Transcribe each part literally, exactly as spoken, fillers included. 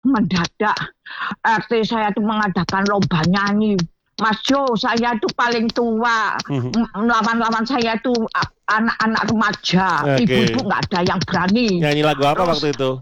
mendadak R T saya tuh mengadakan lomba nyanyi. Mas Jo, saya tuh paling tua. Mhm. M- Lawan-lawan saya tuh a- anak-anak remaja. Oke. Ibu-ibu nggak ada yang berani. Nyanyi lagu apa Terus waktu itu?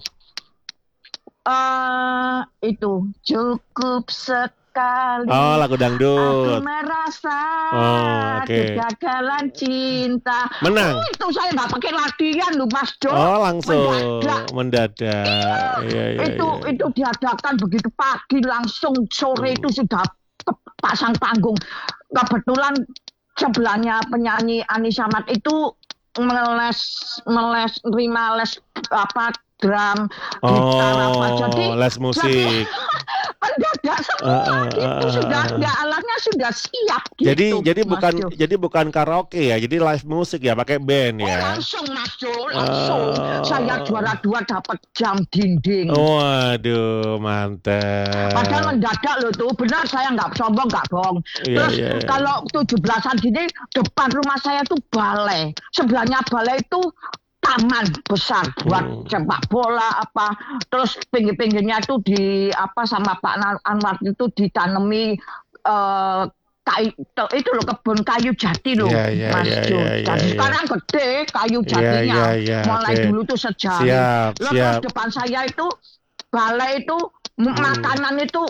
eh itu cukup sekali Oh, lagu aku dangdut. merasa Oh, oke. kegagalan cinta. Menang. Oh, itu saya nggak pakai latihan loh Mas Jo. Oh, langsung Mendadak. mendadak. Iya, iya, Itu iya. itu diadakan begitu pagi langsung sore Hmm. itu sudah ke- pasang panggung. Kebetulan sebelahnya penyanyi Anisa Mat itu meles meles nerima les apa drum gitar apa jadi Oh, les jadi musik. mendadak semua Eh, eh, gitu eh, sudah eh, ada eh. alatnya sudah siap Jadi gitu jadi Mas bukan Jo. jadi bukan karaoke ya, jadi live musik ya, pakai band Oh ya. langsung Mas Jo, langsung saya Oh, juara dua dapat jam dinding. waduh, Padahal mantap. mendadak loh tuh, benar saya nggak sombong nggak bohong. Iya, Terus iya, iya. kalau tujuh belasan gini depan rumah saya tuh balai, sebelahnya balai itu taman besar buat Hmm. sepak bola apa. Terus pinggir-pinggirnya itu di apa sama Pak An- Anwar itu ditanami eh, kayu, itu loh kebun kayu jati loh Iya, iya, Mas iya, Jo. iya, iya, Dan iya. sekarang gede kayu Iya, iya, jatinya. iya, Mulai oke. dulu tuh sejari. Siap, Loh, terus siap. depan saya itu balai itu m- Hmm. makanan itu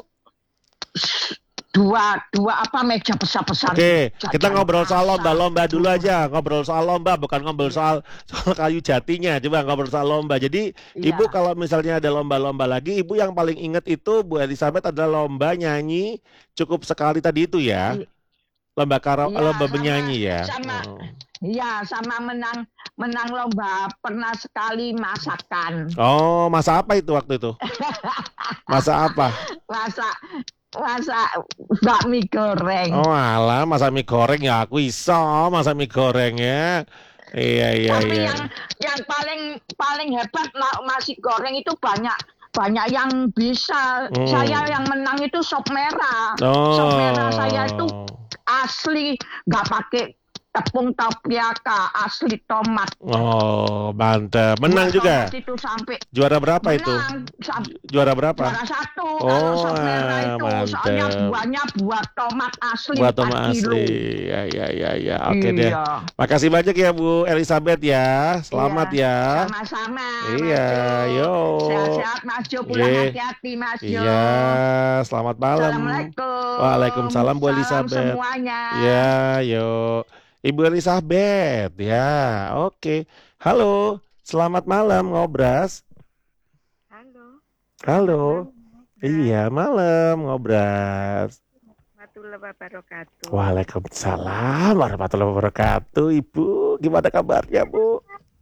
dua dua apa meja besar-besar Oke, kita jajan ngobrol soal rasa. lomba-lomba dulu Bubur. aja. Ngobrol soal lomba, bukan ngobrol Iya, soal soal kayu jatinya. Coba ngobrol soal lomba. Jadi, Ibu iya, kalau misalnya ada lomba-lomba lagi, Ibu yang paling inget itu Bu Elizabeth adalah lomba nyanyi cukup sekali tadi itu ya. I- Lomba karaoke, iya lomba sama menyanyi ya. sama Oh. iya sama menang menang lomba pernah sekali masakan. Oh, masa apa itu waktu itu? Masa apa? Masak masak bakmi goreng. Oh, alah, masa mie goreng ya aku iso, masa mie goreng ya. Iya, iya, Tapi iya. yang yang paling paling hebat lah nasi goreng itu banyak banyak yang bisa. Saya Hmm. yang menang itu sop merah. Sop merah saya itu Oh. asli nggak pakai tepung tapioka, asli tomat. Oh, mantap. Buah Menang juga. tomat itu sampai Juara berapa itu? menang sam- Ju- Juara berapa? juara satu kalau Oh, sop merah ah, itu. Soalnya mantap. buahnya buah tomat asli Buat empat tomat kilo. asli. Ya, ya, ya, ya. Oke deh. Iya, Makasih banyak ya Bu Elizabeth ya. Selamat iya, ya. sama-sama Mas Iya, Jo. yo. Sehat-sehat Mas Jo, pulang Ye. hati-hati Mas Jo. Iya, selamat malam. Assalamualaikum. Waalaikumsalam Bu Salam Elizabeth. semuanya. Ya, yo. Ibu Elizabeth, ya, oke. Halo, selamat malam Ngobras. Halo, selamat Halo, malam, Mas. iya malam Ngobras. Warahmatullahi wabarakatuh. Waalaikumsalam warahmatullahi wabarakatuh. Ibu, gimana kabarnya Bu?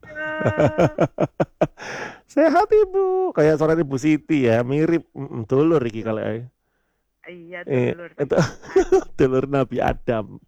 Sehat Ibu, kayak suara Ibu Siti ya, mirip mm, dulur iki kalau eh, Iya, eh, dulur. itu dulur Nabi Adam.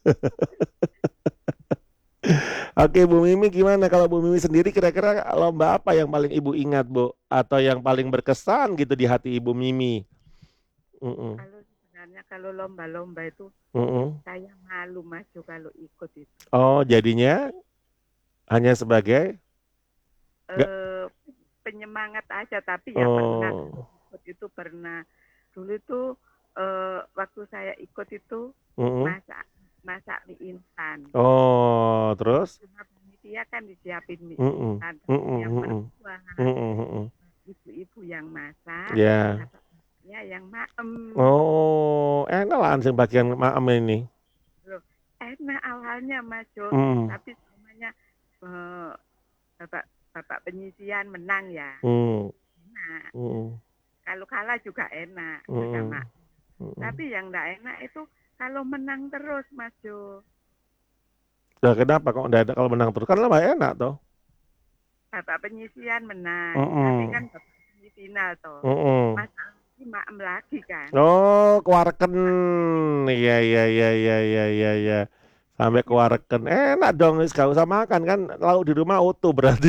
Oke Bu Mimi, gimana kalau Bu Mimi sendiri kira-kira lomba apa yang paling Ibu ingat Bu? Atau yang paling berkesan gitu di hati Ibu Mimi? Mm-mm, Kalau sebenarnya kalau lomba-lomba itu mm-mm. saya malu Mas Jo kalau ikut itu. Oh, jadinya hanya sebagai Nggak. Eh, penyemangat aja, tapi ya pernah oh, ikut itu pernah. Dulu itu eh, waktu saya ikut itu mm-mm. masak masak mie instan. Oh, terus? Cuma panitia kan disiapin mie Mm-mm, instan. mm-mm, Yang mm-mm, perempuan, mm-mm, mm-mm. ibu-ibu yang masak, Ya. bapaknya yang maem. Oh, enak lah sing bagian maem ini. Loh, enak awalnya Mas Jo, Mm, tapi semuanya eh, bapak bapak penyisian menang ya. mm, Nah, mm, kalau kalah juga enak mm, sama. mm. Tapi yang enggak enak itu kalau menang terus Mas Jo. Nah, kenapa kok enggak ada kalau menang terus? Kan lebih enak toh. Bapak penyisian menang, Mm-mm. tapi kan bapak semifinal toh. Mm-mm. Mas lagi maem lagi kan. Oh, keluarken. Iya, iya, iya, iya, iya, iya, iya. Sampai keluarken. Enak dong, wis gak usah makan kan. Lauk di rumah utuh berarti.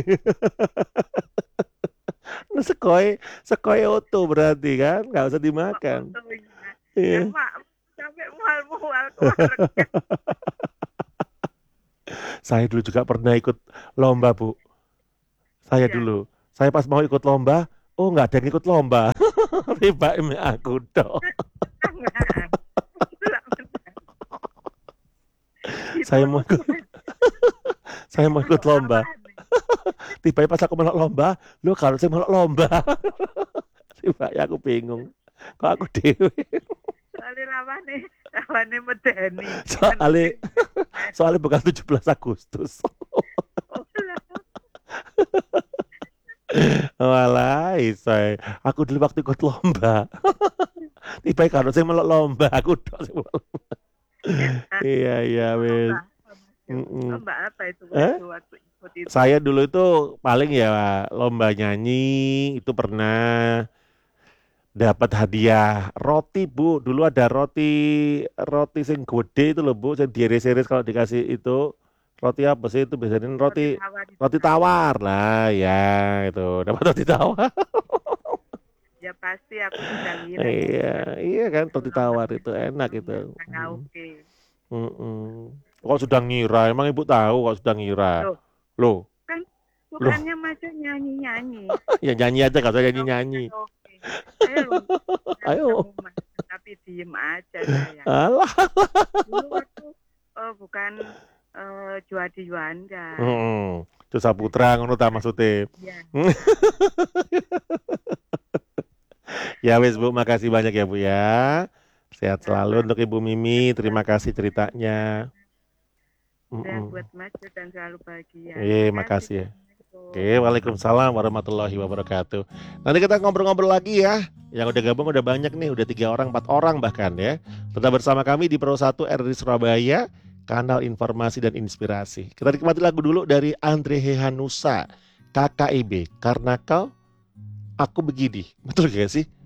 Sekoi, sekoi utuh berarti kan. Gak usah dimakan. Oh, iya. Iya. Yang mak sampai mual-mual keluarga. Saya dulu juga pernah ikut lomba, Bu. Saya Iya. dulu. Saya pas mau ikut lomba, Oh, nggak ada yang ikut lomba. Tiba imi aku tok. Enggak. Itu nggak benar. Itu Saya mau ikut, saya mau ikut lomba. pengalaman. Tiba pas aku melok lomba, lu kalau saya melok lomba. Tiba ya aku bingung. Kok aku dewe. Soalnya lawane, lawane medeni. Soalnya, soalnya bukan tujuh belas Agustus. Oh lah. Walah, isai. Aku dulu waktu ikut lomba. Tiba kalau saya melok lomba, aku tok sing melok lomba. Iya, iya, wes. Lomba apa, Mas Jo? Mm-mm. Lomba apa itu Eh? waktu waktu ikut itu? Saya dulu itu paling ya lomba nyanyi, itu pernah dapat hadiah roti, Bu. Dulu ada roti roti sing gede itu loh, Bu, yang diiris-iris kalau dikasih itu. Roti apa sih itu biasanya roti tawar itu roti kan. tawar lah ya, itu dapat roti tawar. Ya pasti aku sudah ngira Iya, iya kan roti tawar itu enak itu. karaoke. Mm-mm. Kok sudah ngira? Emang Ibu tahu kok sudah ngira? Loh, Loh, kan bukannya masa nyanyi-nyanyi. ya nyanyi aja gak usah nyanyi-nyanyi. Karaoke. Ayo, Ayo. ketemu Mas, tapi diem aja saya. Alah. Dulu waktu eh, bukan eh, Juadi Juanda. Hmm. Terus Saputra ngono ta maksude. Iya. Ya wes Bu, makasih banyak ya Bu ya. Sehat selalu untuk Ibu Mimi. Terima kasih ceritanya. Dan Mm-mm. buat Mas Jo dan selalu bahagia. Iya, Terima makasih ya. Assalamualaikum. Oke, waalaikumsalam warahmatullahi wabarakatuh. Nanti kita ngobrol-ngobrol lagi ya. Yang udah gabung udah banyak nih, udah tiga orang, empat orang bahkan ya. Tetap bersama kami di Pro satu R R I Surabaya, kanal informasi dan inspirasi. Kita nikmati lagu dulu dari Andre Hehanusa, K K I B. Karena kau, aku begini. Betul gak sih?